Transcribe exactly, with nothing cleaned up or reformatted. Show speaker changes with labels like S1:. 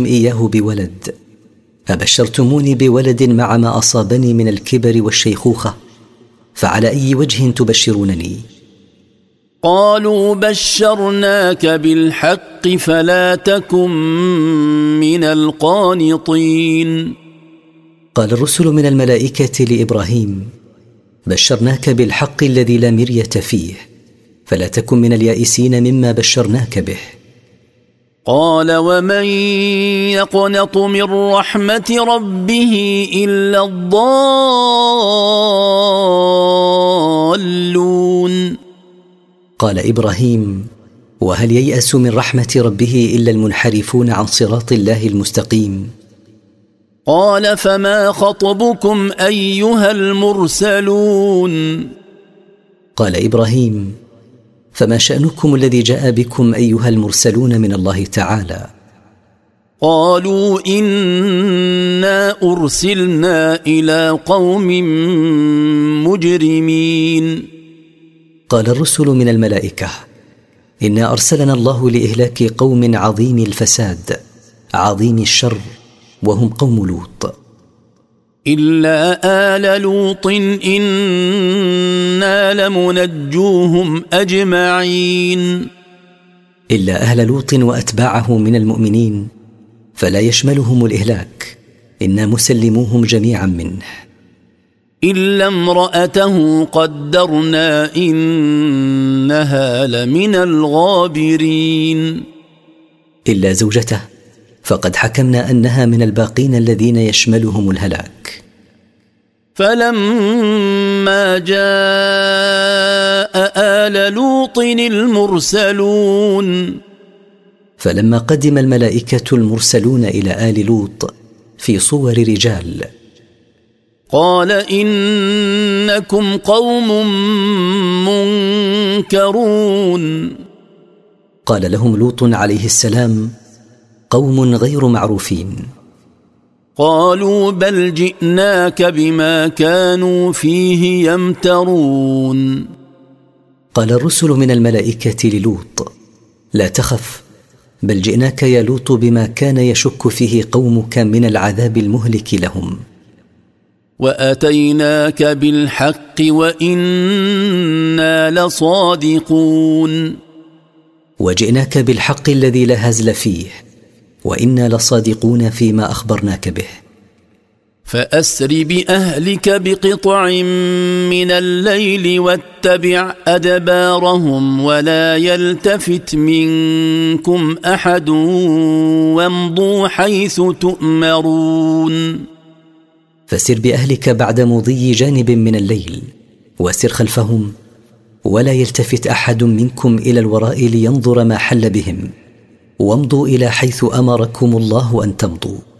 S1: بشرتم إياه بولد، أبشرتموني بولد مع ما أصابني من الكبر والشيخوخة، فعلى أي وجه تبشرونني؟
S2: قالوا بشرناك بالحق فلا تكن من القانطين.
S1: قال الرسل من الملائكة لإبراهيم: بشرناك بالحق الذي لا مرية فيه، فلا تكن من اليائسين مما بشرناك به.
S2: قال ومن يقنط من رحمة ربه إلا الضالون.
S1: قال إبراهيم: وهل ييأس من رحمة ربه إلا المنحرفون عن صراط الله المستقيم؟
S2: قال فما خطبكم أيها المرسلون؟
S1: قال إبراهيم: فما شأنكم الذي جاء بكم أيها المرسلون من الله تعالى؟
S2: قالوا إنا أرسلنا إلى قوم مجرمين.
S1: قال الرسل من الملائكة: إنا أرسلنا الله لإهلاك قوم عظيم الفساد عظيم الشر، وهم قوم لوط.
S2: إلا آل لوط إنا لمنجوهم أجمعين.
S1: إلا أهل لوط وأتباعه من المؤمنين فلا يشملهم الإهلاك، إنا مسلموهم جميعا منه.
S2: إلا امرأته قدرنا إنها لمن الغابرين.
S1: إلا زوجته فقد حكمنا أنها من الباقين الذين يشملهم الهلاك.
S2: فلما جاء آل لوط المرسلون.
S1: فلما قدم الملائكة المرسلون إلى آل لوط في صور رجال،
S2: قال إنكم قوم منكرون.
S1: قال لهم لوط عليه السلام: قوم غير معروفين.
S2: قالوا بل جئناك بما كانوا فيه يمترون.
S1: قال الرسل من الملائكة للوط: لا تخف، بل جئناك يا لوط بما كان يشك فيه قومك من العذاب المهلك لهم.
S2: وأتيناك بالحق وإنا لصادقون.
S1: وجئناك بالحق الذي لا هزل فيه، وإنا لصادقون فيما أخبرناك به.
S2: فأسر بأهلك بقطع من الليل واتبع أدبارهم ولا يلتفت منكم أحد وامضوا حيث تؤمرون.
S1: فسر بأهلك بعد مضي جانب من الليل، وسر خلفهم ولا يلتفت أحد منكم إلى الوراء لينظر ما حل بهم، وامضوا إلى حيث أمركم الله أن تمضوا.